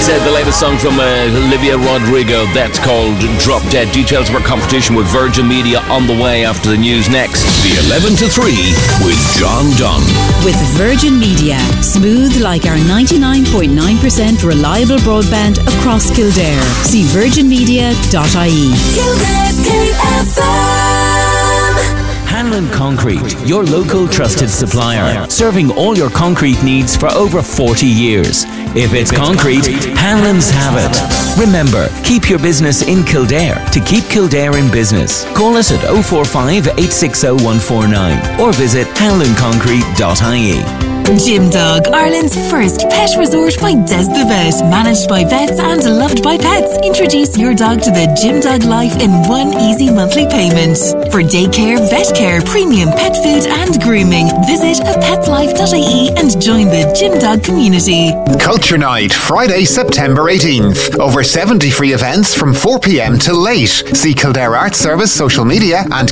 The latest song from Olivia Rodrigo, that's called Drop Dead. Details of our competition with Virgin Media on the way after the news next. The 11 to 3 with John Dunn. With Virgin Media, smooth like our 99.9% reliable broadband across Kildare. See virginmedia.ie. Kildare's KFM. Hanlon Concrete, your local trusted supplier, serving all your concrete needs for over 40 years. If it's concrete, Hanlon's have it. Remember, keep your business in Kildare to keep Kildare in business. Call us at 045 860 149 or visit hanlonconcrete.ie. Gym Dog, Ireland's first pet resort by Des the Vet. Managed by vets and loved by pets. Introduce your dog to the Gym Dog life in one easy monthly payment. For daycare, vet care, premium pet food and grooming, visit apetslife.ie and join the Gym Dog community. Culture Night, Friday, September 18th. Over 70 free events from 4 p.m. till late. See Kildare Arts Service social media and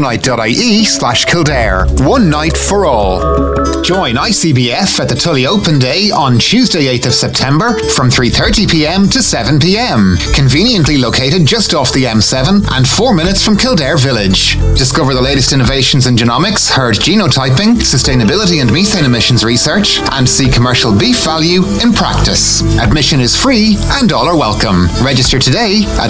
culturenight.ie/Kildare. One night for all. Join ICBF at the Tully Open Day on Tuesday 8th of September from 3:30 p.m. to 7 p.m. Conveniently located just off the M7 and 4 minutes from Kildare Village. Discover the latest innovations in genomics, herd genotyping, sustainability and methane emissions research, and see commercial beef value in practice. Admission is free and all are welcome. Register today at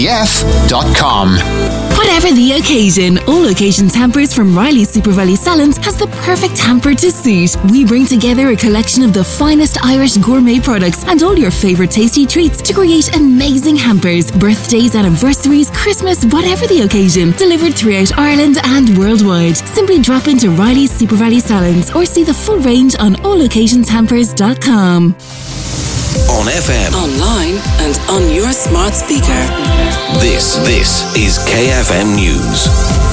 icbf.com. Whatever the occasion, All Occasions Hampers from Riley's Super Valley Salons has the perfect hamper to suit. We bring together a collection of the finest Irish gourmet products and all your favourite tasty treats to create amazing hampers. Birthdays, anniversaries, Christmas, whatever the occasion. Delivered throughout Ireland and worldwide. Simply drop into Riley's Super Valley Salons or see the full range on allocasionshampers.com. On FM, Online and on your smart speaker. this is KFM News.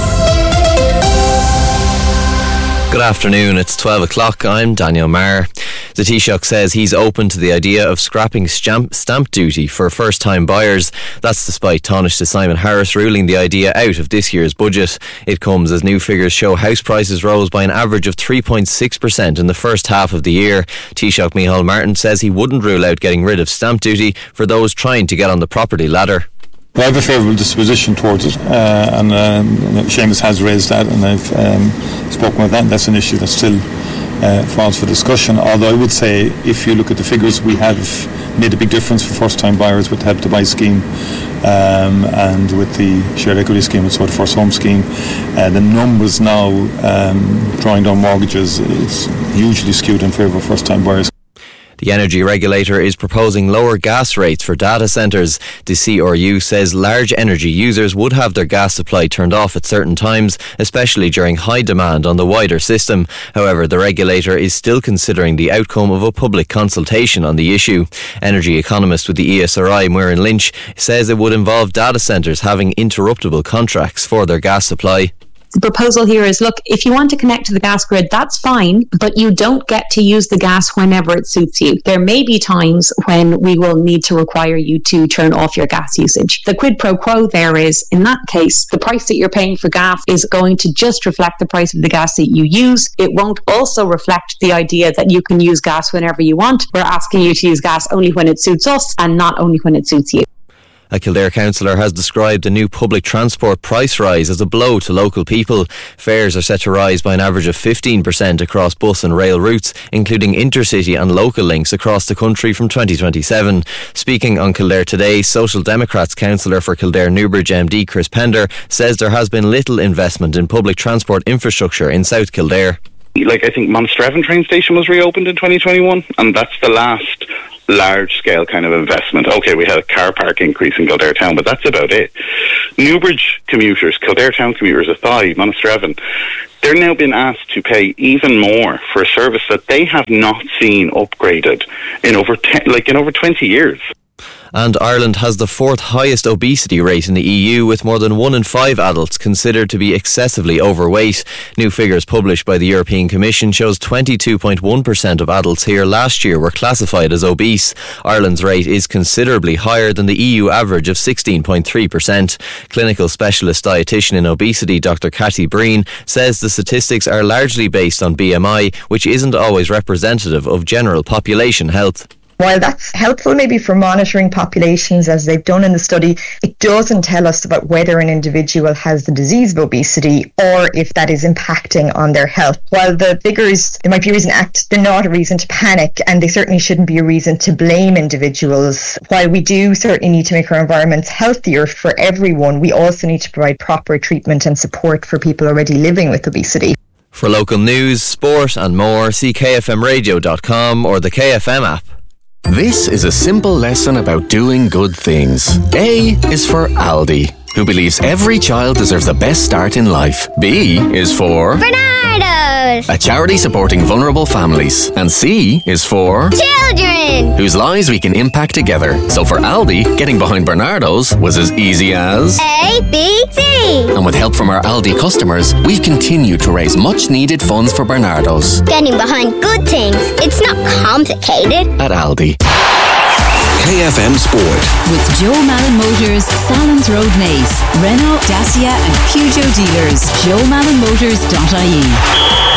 Good afternoon, it's 12 o'clock. I'm Daniel Maher. The Taoiseach says he's open to the idea of scrapping stamp duty for first-time buyers. That's despite Taoiseach Simon Harris ruling the idea out of this year's budget. It comes as new figures show house prices rose by an average of 3.6% in the first half of the year. Taoiseach Micheál Martin says he wouldn't rule out getting rid of stamp duty for those trying to get on the property ladder. I have a favourable disposition towards it, and Seamus has raised that, and I've spoken about that, and that's an issue that still falls for discussion. Although I would say, if you look at the figures, we have made a big difference for first-time buyers with the Help to Buy scheme and with the shared equity scheme, so the First Home scheme. The numbers now drawing down mortgages is hugely skewed in favour of first-time buyers. The energy regulator is proposing lower gas rates for data centres. The CRU says large energy users would have their gas supply turned off at certain times, especially during high demand on the wider system. However, the regulator is still considering the outcome of a public consultation on the issue. Energy economist with the ESRI, Muireann Lynch, says it would involve data centres having interruptible contracts for their gas supply. The proposal here is, look, if you want to connect to the gas grid, that's fine, but you don't get to use the gas whenever it suits you. There may be times when we will need to require you to turn off your gas usage. The quid pro quo there is, in that case, the price that you're paying for gas is going to just reflect the price of the gas that you use. It won't also reflect the idea that you can use gas whenever you want. We're asking you to use gas only when it suits us and not only when it suits you. A Kildare councillor has described the new public transport price rise as a blow to local people. Fares are set to rise by an average of 15% across bus and rail routes, including intercity and local links across the country from 2027. Speaking on Kildare Today, Social Democrats councillor for Kildare Newbridge MD Chris Pender says there has been little investment in public transport infrastructure in South Kildare. I think Monasterevin train station was reopened in 2021, and that's the last large-scale kind of investment. Okay, we had a car park increase in Kildare Town, but that's about it. Newbridge commuters, Kildare Town commuters, Athy, Monasterevin, they're now being asked to pay even more for a service that they have not seen upgraded in over 20 years. And Ireland has the fourth highest obesity rate in the EU, with more than 1 in 5 adults considered to be excessively overweight. New figures published by the European Commission shows 22.1% of adults here last year were classified as obese. Ireland's rate is considerably higher than the EU average of 16.3%. Clinical specialist dietitian in obesity Dr. Cathy Breen says the statistics are largely based on BMI, which isn't always representative of general population health. While that's helpful maybe for monitoring populations as they've done in the study, it doesn't tell us about whether an individual has the disease of obesity or if that is impacting on their health. While the figures, there might be a reason to act, they're not a reason to panic, and they certainly shouldn't be a reason to blame individuals. While we do certainly need to make our environments healthier for everyone, we also need to provide proper treatment and support for people already living with obesity. For local news, sport and more, see kfmradio.com or the KFM app. This is a simple lesson about doing good things. A is for Aldi, who believes every child deserves the best start in life. B is for Bernardo's, a charity supporting vulnerable families. And C is for children, whose lives we can impact together. So for Aldi, getting behind Bernardo's was as easy as A, B, C. And with help from our Aldi customers, we've continued to raise much needed funds for Bernardo's. Getting behind good things, it's not complicated. At Aldi. KFM Sport. With Joe Malin Motors, Salons Road Nace, Renault, Dacia and Peugeot dealers. JoeMalinMotors.ie.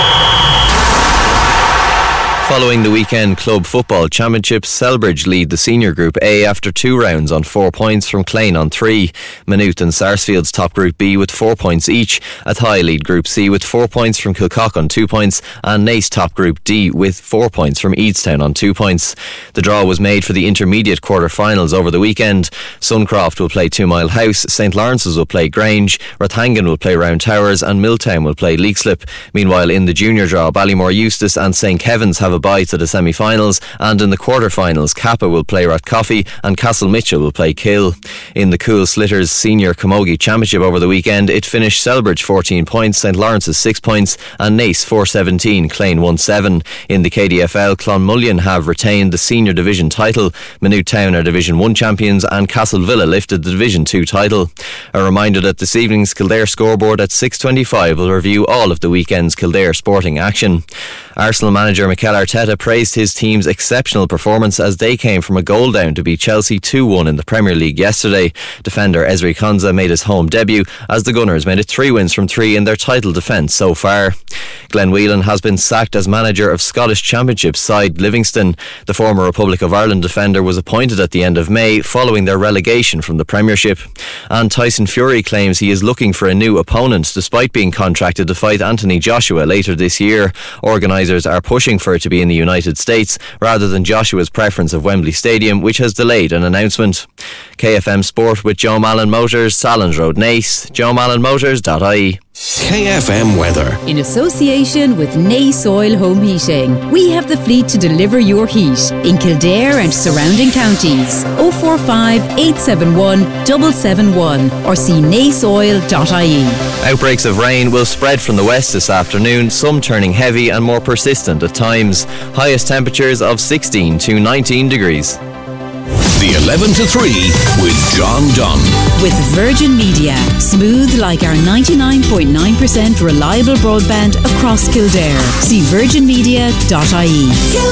Following the weekend Club Football Championships, Selbridge lead the Senior Group A after 2 rounds on 4 points from Clane on 3. Maynooth and Sarsfield's top Group B with 4 points each. Athy lead Group C with 4 points from Kilcock on 2 points, and Nace top Group D with 4 points from Eadstown on 2 points. The draw was made for the intermediate quarter-finals over the weekend. Suncroft will play 2 Mile House, St Lawrence's will play Grange, Rathangan will play Round Towers and Milltown will play Leixlip. Meanwhile, in the junior draw, Ballymore Eustace and St Kevin's have a bye to the semi-finals, and in the quarter-finals, Kappa will play Rathcoffey and Castle Mitchell will play Kill. In the Cool Slitters Senior Camogie Championship over the weekend, it finished Selbridge 14 points, St Lawrence's 6 points and Nace 4-17, Clane 1-7. In the KDFL, Clonmullion have retained the Senior Division title. Maynooth Town are Division 1 champions and Castle Villa lifted the Division 2 title. A reminder that this evening's Kildare scoreboard at 6:25 will review all of the weekend's Kildare sporting action. Arsenal manager Mikel Arteta praised his team's exceptional performance as they came from a goal down to beat Chelsea 2-1 in the Premier League yesterday. Defender Ezri Konsa made his home debut as the Gunners made it 3 wins from 3 in their title defence so far. Glenn Whelan has been sacked as manager of Scottish Championship side Livingston. The former Republic of Ireland defender was appointed at the end of May following their relegation from the Premiership. And Tyson Fury claims he is looking for a new opponent despite being contracted to fight Anthony Joshua later this year. Organisers are pushing for it to be in the United States rather than Joshua's preference of Wembley Stadium, which has delayed an announcement. KFM Sport with Joe Malin Motors, Salons Road Nace, JoeMalinMotors.ie. KFM Weather. In association with Nace Oil Home Heating, we have the fleet to deliver your heat in Kildare and surrounding counties. 045 871 771 or see naceoil.ie. Outbreaks of rain will spread from the west this afternoon, some turning heavy and more persistent at times. Highest temperatures of 16 to 19 degrees. The 11 to 3 with John Dunn. With Virgin Media, smooth like our 99.9% reliable broadband across Kildare. See virginmedia.ie.